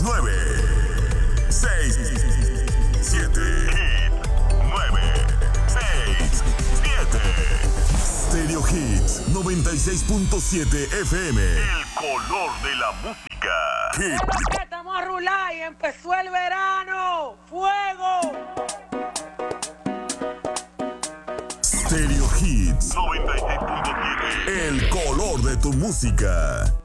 9, 6, 7. Hit 9, 6, 7. Stereo Hits 96.7 FM. El color de la música. Hit. Estamos a rular y empezó el verano. ¡Fuego! Stereo Hits 96.7. El color de tu música.